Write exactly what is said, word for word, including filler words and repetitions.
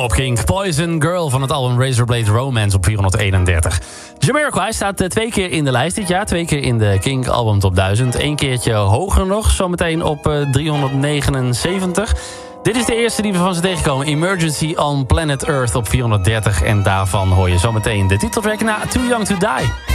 op Kink. Poison Girl van het album Razorblade Romance op vierhonderdeenendertig. Jamiroquai staat uh, twee keer in de lijst dit jaar. Twee keer in de Kink Album Top duizend. Eén keertje hoger nog, zometeen op uh, driehonderdnegenenzeventig. Dit is de eerste die we van ze tegenkomen. Emergency on Planet Earth op vierhonderddertig. En daarvan hoor je zometeen de titeltrack na Too Young to Die.